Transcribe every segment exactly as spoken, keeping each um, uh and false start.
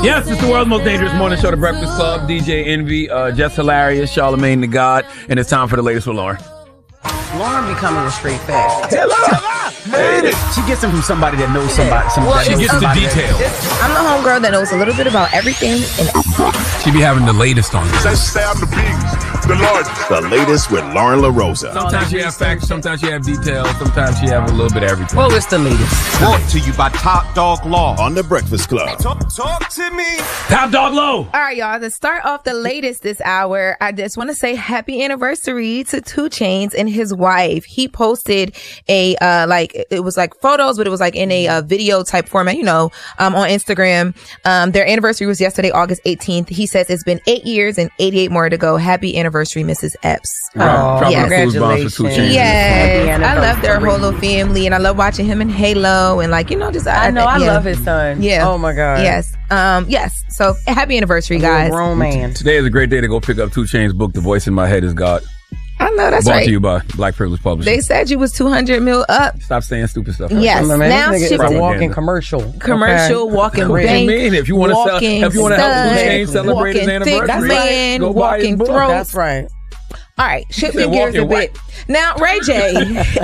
Yes, it's the world's most dangerous morning show, The Breakfast Club. D J Envy, uh, Jess Hilarious, Charlamagne the God, and it's time for the latest with Lauren. Lauren becoming a straight fact. Tell her. She gets them from somebody that knows somebody. somebody Well, that she knows gets the somebody details. I'm the homegirl that knows a little bit about everything. And She be having the latest on this. The largest. The latest with Lauren LaRosa. Sometimes she have facts, sometimes she have details, sometimes she have a little bit of everything. Well, it's the latest. Brought to you by Top Dog Law on The Breakfast Club. Talk, talk to me. Top Dog Low. All right, y'all. To start off the latest this hour, I just want to say happy anniversary to two Chainz and his wife. He posted a, uh, like, it was like photos, but it was like in a uh, video type format, you know, um, on Instagram. Um, their anniversary was yesterday, August eighteenth. He says it's been eight years and eighty-eight more to go. Happy anniversary, Missus Epps. Drop, dropping yes. a food bomb for two Chainz. Yes, I love their whole little family, and I love watching him in Halo, and like, you know, just I know, I yeah. love his son. Yeah. Oh my God. Yes. Um. Yes. So happy anniversary, guys. Grown man. Today is a great day to go pick up two Chainz' book, The Voice in My Head is God. I know that's Brought right. to you by Black Privilege Publishing. They said you was two hundred mil up. Stop saying stupid stuff. Yes. Man, Now this nigga is a shifting. walking commercial. Commercial, Okay. walking What do bank. you mean? If you want to sell, walking if you want to help two stud, Chainz celebrate his walking thick anniversary, man, go buy his walking book. throat. That's right. All right, shifting said gears a walking bit. Now, Ray J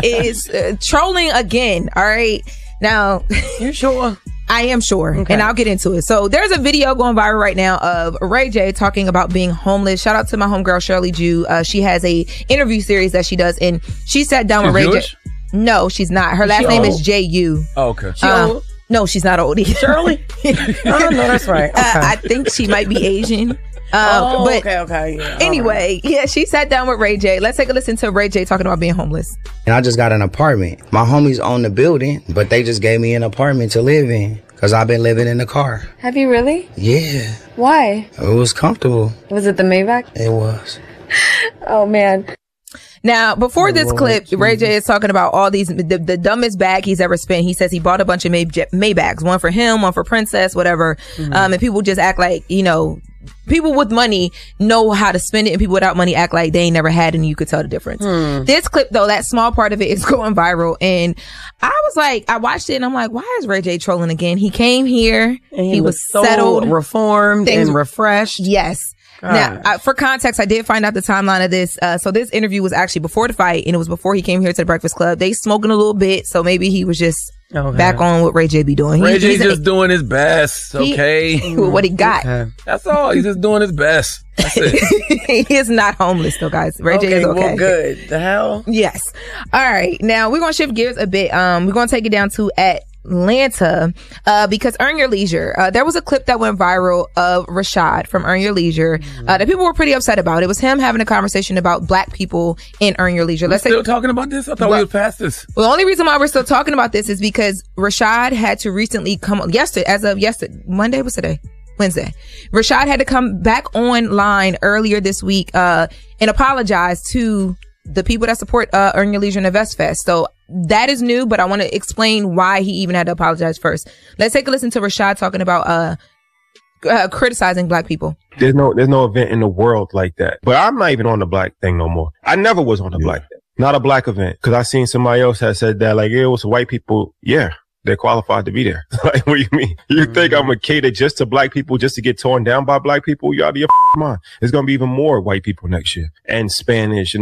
is uh, trolling again. All right. Now, You sure? I am sure, Okay. and I'll get into it. So there's a video going viral right now of Ray J talking about being homeless. Shout out to my homegirl Shirley Jew. Uh, she has a interview series that she does, and she sat down She's with Ray Jewish? J. No, she's not. Her last she name old? is J U. Oh, okay. Um, no, she's not old either. Shirley? Oh, no, that's right. Okay. Uh, I think she might be Asian. Um, oh, but okay, okay. Yeah. All anyway, yeah, she sat down with Ray J. Let's take a listen to Ray J talking about being homeless. And I just got an apartment. My homies own the building, but they just gave me an apartment to live in because I've been living in the car. Have you really? Yeah, Why? it was comfortable. Was it the Maybach? It was. Oh, man. Now, before this Lord clip, Jesus. Ray J is talking about all these, the, the dumbest bag he's ever spent. He says he bought a bunch of May, Maybachs, one for him, one for Princess, whatever. Mm-hmm. Um, and people just act like, you know, people with money know how to spend it, and people without money act like they ain't never had it, and you could tell the difference. Hmm. This clip, though, that small part of it is going viral. And I was like, I watched it and I'm like, why is Ray J trolling again? He came here, And he, was so settled. reformed Things- and refreshed. Yes. Now, uh, for context, I did find out the timeline of this. Uh, so this interview was actually before the fight, and it was before he came here to the Breakfast Club. They smoking a little bit, so maybe he was just Okay. back on what Ray J be doing. He- Ray J's he's just doing his best, he- okay? with what he got. Okay. That's all. He's just doing his best. That's it. He is not homeless, though, guys. Ray J Okay, is okay. well, good. The hell? Yes. All right. Now we're gonna shift gears a bit. Um, we're gonna take it down to Atlanta, uh, because Earn Your Leisure. Uh, there was a clip that went viral of Rashad from Earn Your Leisure uh, that people were pretty upset about. It was him having a conversation about black people in Earn Your Leisure. Let's Still take. talking about this? I thought we Well- was past this. Well, the only reason why we're still talking about this is because Rashad had to recently come yesterday, as of yesterday, Monday was today. Wednesday. Rashad had to come back online earlier this week, uh, and apologize to the people that support, uh, Earn Your Leisure and Invest Fest. So that is new, but I want to explain why he even had to apologize first. Let's take a listen to Rashad talking about, uh, uh criticizing black people. There's no there's no event in the world like that. But I'm not even on the black thing no more. I never was on the black thing. Not a black event. Cause I seen somebody else had said that, like, yeah, it was white people. Yeah, they're qualified to be there. Like, what do you mean? You mm-hmm. think I'm gonna cater just to black people just to get torn down by black people? You out of your f- mind. It's gonna be even more white people next year and Spanish and